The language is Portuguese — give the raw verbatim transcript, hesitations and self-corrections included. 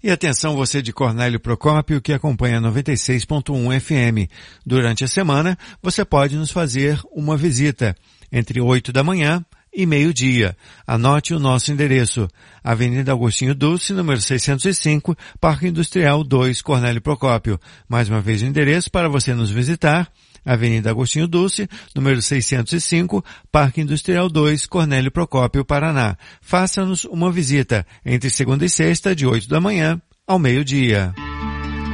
E atenção você de Cornélio Procópio que acompanha noventa e seis ponto um F M. Durante a semana, você pode nos fazer uma visita entre oito da manhã e meio-dia. Anote o nosso endereço. Avenida Agostinho Dulce, número seiscentos e cinco, Parque Industrial dois, Cornélio Procópio. Mais uma vez o endereço para você nos visitar. Avenida Agostinho Dulce, número seiscentos e cinco, Parque Industrial dois, Cornélio Procópio, Paraná. Faça-nos uma visita entre segunda e sexta, de oito da manhã ao meio-dia.